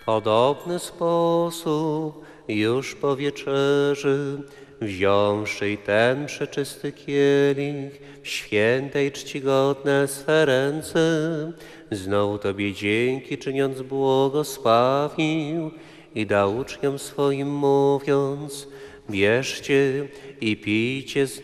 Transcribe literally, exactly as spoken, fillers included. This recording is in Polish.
Podobny sposób już po wieczerzy, wziąwszy i ten przeczysty kielich, w świętej czcigodne swe ręce, znowu Tobie dzięki czyniąc błogosławił i dał uczniom swoim mówiąc: bierzcie i pijcie z